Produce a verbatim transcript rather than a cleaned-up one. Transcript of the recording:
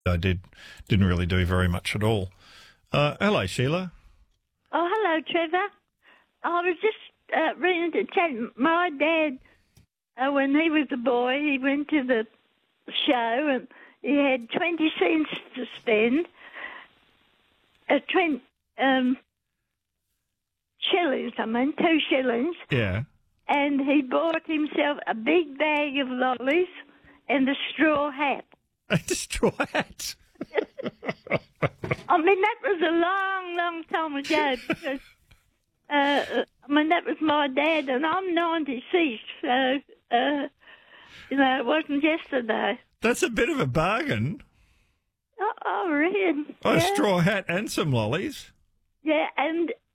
I did didn't really do very much at all. Uh, hello, Sheila. Oh, hello, Trevor. I was just uh, ringing to tell you, my dad, uh, when he was a boy, he went to the show and he had twenty cents to spend, uh, twenty, um, shillings, I mean, two shillings, Yeah. and he bought himself a big bag of lollies and a straw hat. A straw hat. I mean, that was a long, long time ago because, uh, I mean, that was my dad, and I'm ninety-six, so, uh, you know, it wasn't yesterday. That's a bit of a bargain. Oh, oh really? Oh, yeah. A straw hat and some lollies. Yeah, and